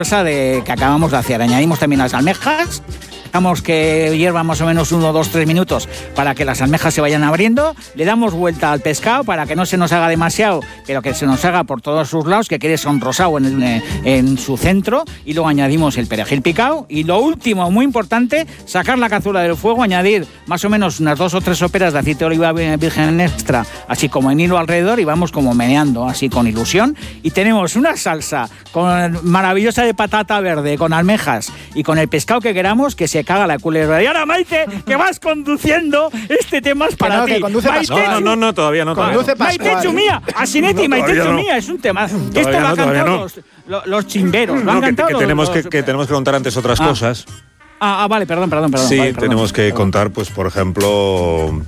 de que acabamos de hacer. Añadimos también las almejas. Dejamos que hierva más o menos 1, 2, 3 minutos para que las almejas se vayan abriendo. Le damos vuelta al pescado para que no se nos haga demasiado, pero que se nos haga por todos sus lados, que quede sonrosado en su centro. Y luego añadimos el perejil picado. Y lo último, muy importante, sacar la cazuela del fuego, añadir más o menos unas 2 o 3 soperas de aceite de oliva virgen extra, así como en hilo alrededor, y vamos como meneando así con ilusión. Y tenemos una salsa maravillosa de patata verde, con almejas y con el pescado que queramos, que se caga la culebra. Y ahora, Maite, que vas conduciendo, este tema es para ti. Que conduce Pascual. No, todavía no. Conduce Pascual. Maite Chumía, Asinetti, Maite Chumía, es un tema. Esto lo han cantado los chimberos. Que tenemos que contar antes otras cosas. Vale, perdón. Sí, vale, tenemos que contar, pues, por ejemplo...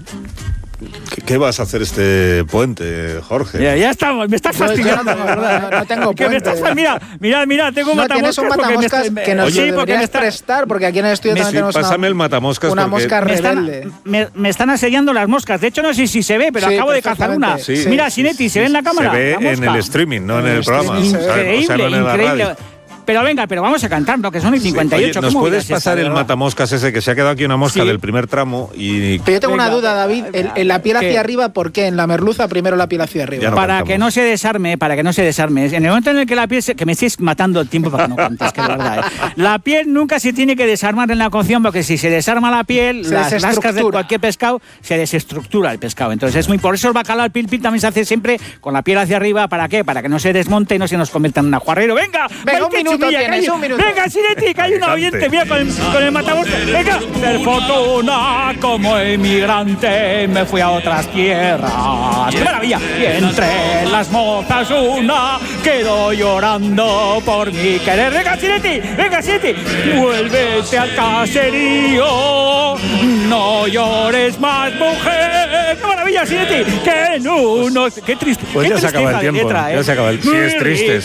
¿Qué vas a hacer este puente, Jorge? Ya estamos, me estás fastidiando. No tengo puente. Mira, tengo un matamoscas. Tienes un matamoscas que nos deberías prestar, porque aquí en el estudio también tenemos pásame el matamoscas una mosca rebelde. Me están asediando las moscas. De hecho, no sé si se ve, pero acabo de cazar una. Sí. Mira, Sinetti, ¿se ve en la cámara? Se ve en el streaming, no en el programa. Increíble. Pero vamos a cantar, ¿no? Que son 58. Oye, ¿nos puedes pasar el matamoscas ese? Que se ha quedado aquí una mosca del primer tramo y... Pero yo tengo una duda, David. En la piel hacia arriba, ¿por qué? En la merluza primero la piel hacia arriba. Para que no se desarme. En el momento en el que la piel... Que me estéis matando el tiempo para que no cantes, que es verdad. La piel nunca se tiene que desarmar en la cocción, porque si se desarma la piel, las lascas de cualquier pescado, se desestructura el pescado. Entonces por eso el bacalao al pil también se hace siempre con la piel hacia arriba. ¿Para qué? Para que no se desmonte y no se nos convierta en un ajuarrero. ¡Venga! Un minuto. Venga, Sinetti, que hay un oyente, mira, con el matamoscas. Venga, de fortuna como emigrante me fui a otras tierras. ¡Qué maravilla! Y entre las mozas una quedó llorando por mi querer. Venga, Sinetti, vuélvete al caserío, no llores más, mujer. ¡Qué maravilla, Sinetti! Que en uno... ¡Qué triste! Pues ya se acaba el tiempo, ya se acaba el... Sí, es triste,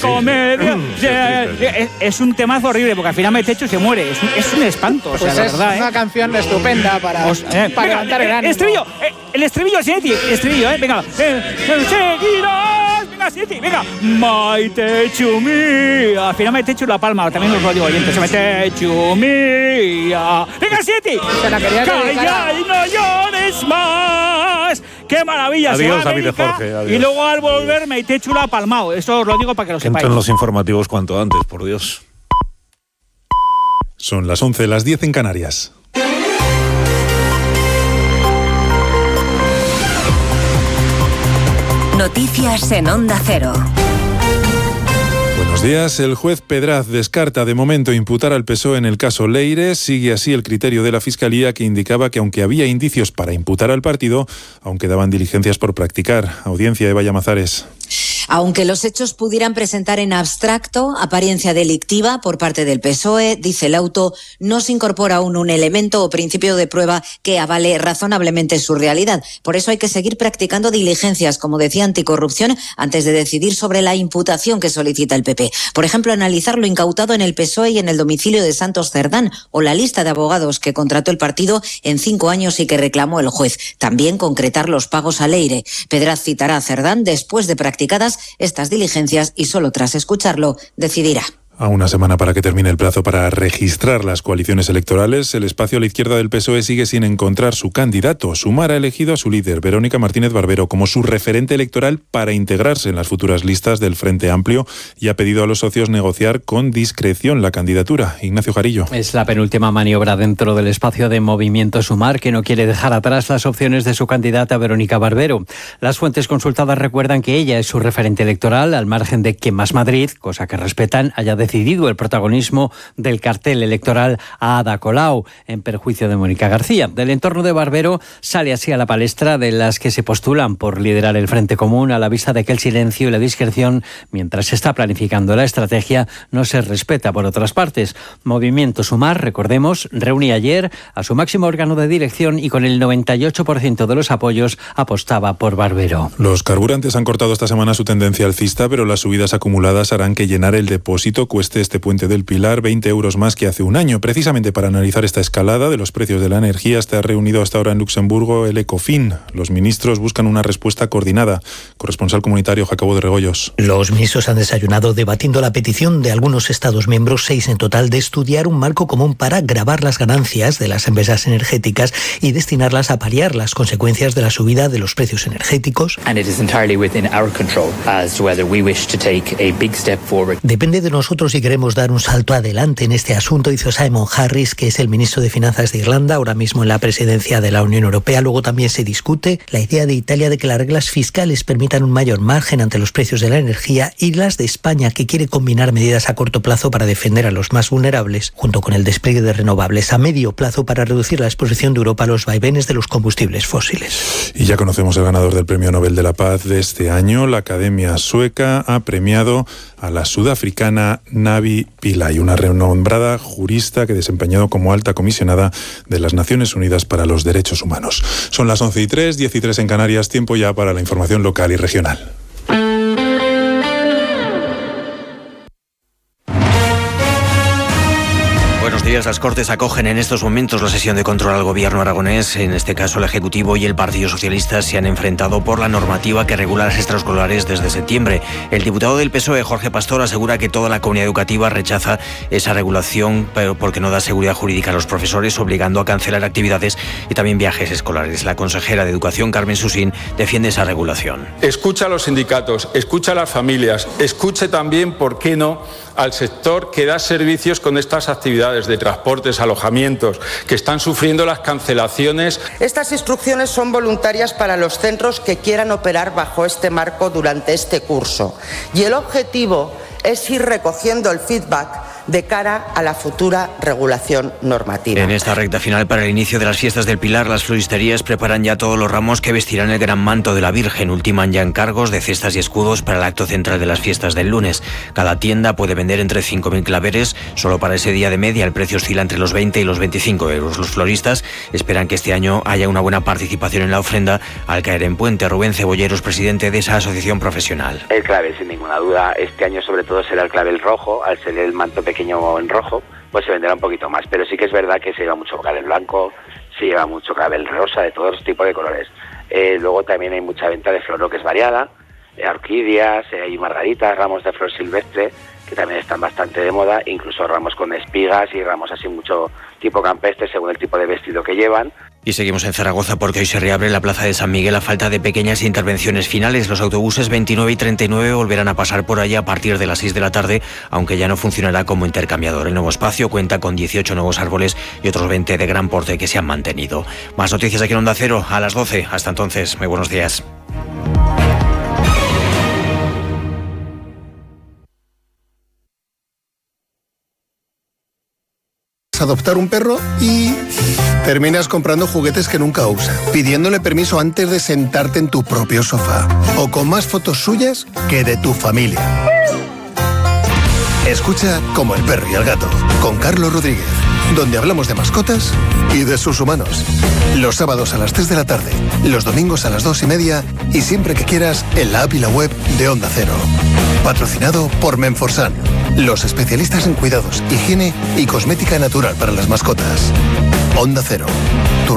sí. Es un temazo horrible, porque al final Maitechu se muere. Es un espanto, pues la verdad. Es una canción estupenda para levantar el ánimo. El estribillo, Sinetti, venga. Seguirás, venga, Sinetti, venga. Maitechu mía. Al final Maitechu la palma, también os lo digo, oyentes. Maitechu mía. Venga, Sinetti. Calla y no llores más. ¡Qué maravilla! Adiós, David de Jorge. Adiós. Y luego al volver Maitechu la ha palmado. Eso os lo digo para que lo sepáis. Entren los informativos cuanto antes, por Dios. Son las 11, las 10 en Canarias. Noticias en Onda Cero. Buenos días. El juez Pedraz descarta de momento imputar al PSOE en el caso Leire. Sigue así el criterio de la Fiscalía, que indicaba que aunque había indicios para imputar al partido, aún quedaban diligencias por practicar. Audiencia, Eva Llamazares. Aunque los hechos pudieran presentar en abstracto apariencia delictiva por parte del PSOE, dice el auto, no se incorpora aún un elemento o principio de prueba que avale razonablemente su realidad. Por eso hay que seguir practicando diligencias, como decía Anticorrupción, antes de decidir sobre la imputación que solicita el PP. Por ejemplo, analizar lo incautado en el PSOE y en el domicilio de Santos Cerdán, o la lista de abogados que contrató el partido en 5 años y que reclamó el juez. También concretar los pagos a Leire. Pedraz citará a Cerdán después de practicadas estas diligencias y solo tras escucharlo decidirá. A una semana para que termine el plazo para registrar las coaliciones electorales, el espacio a la izquierda del PSOE sigue sin encontrar su candidato. Sumar ha elegido a su líder, Verónica Martínez Barbero, como su referente electoral para integrarse en las futuras listas del Frente Amplio, y ha pedido a los socios negociar con discreción la candidatura. Ignacio Jarillo. Es la penúltima maniobra dentro del espacio de Movimiento Sumar, que no quiere dejar atrás las opciones de su candidata Verónica Barbero. Las fuentes consultadas recuerdan que ella es su referente electoral, al margen de que Más Madrid, cosa que respetan, haya decidido el protagonismo del cartel electoral a Ada Colau, en perjuicio de Mónica García. Del entorno de Barbero sale así a la palestra de las que se postulan por liderar el Frente Común, a la vista de que el silencio y la discreción, mientras se está planificando la estrategia, no se respeta por otras partes. Movimiento Sumar, recordemos, reunía ayer a su máximo órgano de dirección y con el 98% de los apoyos apostaba por Barbero. Los carburantes han cortado esta semana su tendencia alcista, pero las subidas acumuladas harán que llenar el depósito cueste este puente del Pilar 20 euros más que hace un año. Precisamente para analizar esta escalada de los precios de la energía está reunido hasta ahora en Luxemburgo el Ecofin. Los ministros buscan una respuesta coordinada. Corresponsal comunitario Jacobo de Regoyos. Los ministros han desayunado debatiendo la petición de algunos Estados miembros, 6 en total, de estudiar un marco común para gravar las ganancias de las empresas energéticas y destinarlas a paliar las consecuencias de la subida de los precios energéticos. Depende de nosotros si queremos dar un salto adelante en este asunto, dijo Simon Harris, que es el ministro de Finanzas de Irlanda, ahora mismo en la presidencia de la Unión Europea. Luego también se discute la idea de Italia de que las reglas fiscales permitan un mayor margen ante los precios de la energía, y las de España, que quiere combinar medidas a corto plazo para defender a los más vulnerables, junto con el despliegue de renovables a medio plazo para reducir la exposición de Europa a los vaivenes de los combustibles fósiles. Y ya conocemos el ganador del Premio Nobel de la Paz de este año. La Academia Sueca ha premiado a la sudafricana Navi Pillay, una renombrada jurista que desempeñó como alta comisionada de las Naciones Unidas para los Derechos Humanos. Son las 11:03, 10:03 en Canarias, tiempo ya para la información local y regional. Buenos días. Las Cortes acogen en estos momentos la sesión de control al gobierno aragonés. En este caso, el Ejecutivo y el Partido Socialista se han enfrentado por la normativa que regula las extraescolares desde septiembre. El diputado del PSOE, Jorge Pastor, asegura que toda la comunidad educativa rechaza esa regulación porque no da seguridad jurídica a los profesores, obligando a cancelar actividades y también viajes escolares. La consejera de Educación, Carmen Susín, defiende esa regulación. Escucha a los sindicatos, escucha a las familias, escuche también, ¿por qué no?, al sector que da servicios con estas actividades de transportes, alojamientos, que están sufriendo las cancelaciones. Estas instrucciones son voluntarias para los centros que quieran operar bajo este marco durante este curso. Y el objetivo es ir recogiendo el feedback de cara a la futura regulación normativa. En esta recta final para el inicio de las fiestas del Pilar, las floristerías preparan ya todos los ramos que vestirán el gran manto de la Virgen. Ultiman ya encargos de cestas y escudos para el acto central de las fiestas del lunes. Cada tienda puede vender entre 5.000 claveres. Solo para ese día de media el precio oscila entre los 20 y los 25 euros. Los floristas esperan que este año haya una buena participación en la ofrenda al caer en puente. Rubén Cebolleros, presidente de esa asociación profesional. El clavel, sin ninguna duda, este año sobre todo será el clavel rojo. Al ser el manto pequeño en rojo, pues se venderá un poquito más, pero sí que es verdad que se lleva mucho clavel blanco, se lleva mucho clavel rosa, de todos los tipos de colores. Luego también hay mucha venta de flor, lo que es variada, orquídeas, hay margaritas, ramos de flor silvestre, que también están bastante de moda, incluso ramos con espigas y ramos así mucho tipo campestre, según el tipo de vestido que llevan. Y seguimos en Zaragoza porque hoy se reabre la Plaza de San Miguel a falta de pequeñas intervenciones finales. Los autobuses 29 y 39 volverán a pasar por allí a partir de las 6 de la tarde, aunque ya no funcionará como intercambiador. El nuevo espacio cuenta con 18 nuevos árboles y otros 20 de gran porte que se han mantenido. Más noticias aquí en Onda Cero a las 12. Hasta entonces, muy buenos días. Adoptar un perro y terminas comprando juguetes que nunca usa, pidiéndole permiso antes de sentarte en tu propio sofá o con más fotos suyas que de tu familia. Escucha Como el perro y el gato con Carlos Rodríguez, donde hablamos de mascotas y de sus humanos. Los sábados a las 3 de la tarde, los domingos a las 2:30 y siempre que quieras en la app y la web de Onda Cero. Patrocinado por Menforsan, los especialistas en cuidados, higiene y cosmética natural para las mascotas. Onda Cero, tu